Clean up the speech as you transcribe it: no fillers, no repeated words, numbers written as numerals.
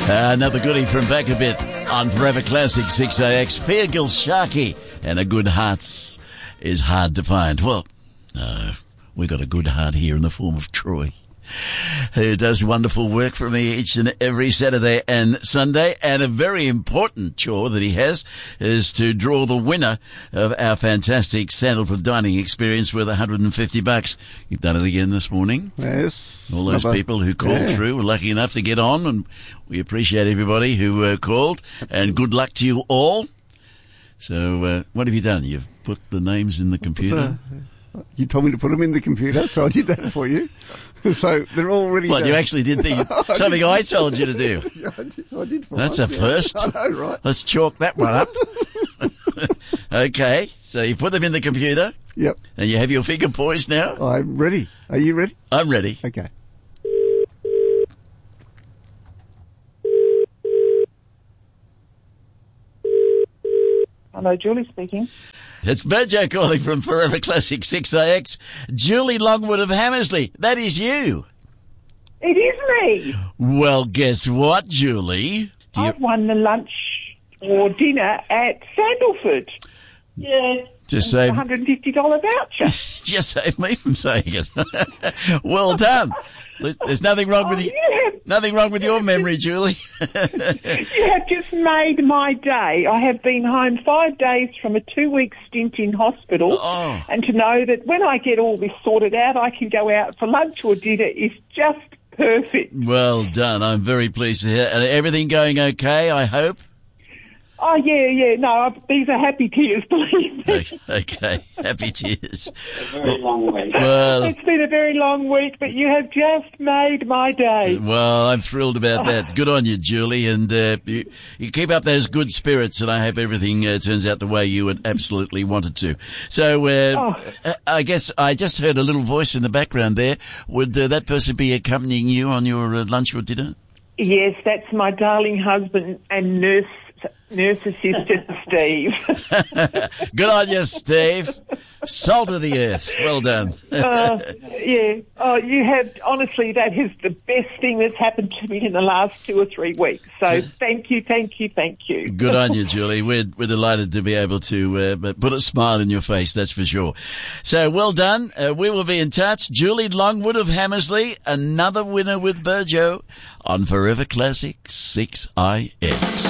Another goodie from back a bit on Forever Classic 6AX. Feargill Sharkey and a good heart is hard to find. Well, we got a good heart here in the form of Troy, who does wonderful work for me each and every Saturday and Sunday. And a very important chore that he has is to draw the winner of our fantastic Sandalwood dining experience worth $150. You've done it again this morning. Yes. All those people who called through were lucky enough to get on, and we appreciate everybody who called, and good luck to you all. So, what have you done? You've put the names in the computer? You told me to put them in the computer, so I did that for you. So they're all ready. What, you actually did something I told you to do? Yeah, I did for That's a first. I know, right? Let's chalk that one up. Okay, so you put them in the computer. Yep. And you have your finger poised now? I'm ready. Are you ready? I'm ready. Okay. Hello, Julie speaking. It's Berjo calling from Forever Classic 6AX. Julie Longwood of Hammersley. That is you. It is me. Well, guess what, Julie? I've won the lunch or dinner at Sandalford. Yeah. To save $150 voucher. Just save me from saying it. Well done. There's nothing wrong with nothing wrong with your memory, Julie. You have just made my day. I have been home 5 days from a 2-week stint in hospital, and to know that when I get all this sorted out, I can go out for lunch or dinner is just perfect. Well done. I'm very pleased to hear. And everything going okay, I hope? Oh, yeah. No, these are happy tears, believe me. Okay, happy tears. A very long week. Well, it's been a very long week, but you have just made my day. Well, I'm thrilled about that. Good on you, Julie, and you keep up those good spirits, and I hope everything turns out the way you would absolutely wanted to. So, I guess I just heard a little voice in the background there. Would that person be accompanying you on your lunch or dinner? Yes, that's my darling husband and nurse assistant, Steve. Good on you, Steve. Salt of the earth. Well done. Yeah. Oh, you have, honestly, that is the best thing that's happened to me in the last 2 or 3 weeks. So thank you. Good on you, Julie. We're delighted to be able to put a smile in your face, that's for sure. So well done. We will be in touch. Julie Longwood of Hammersley, another winner with Berjo on Forever Classic 6IX.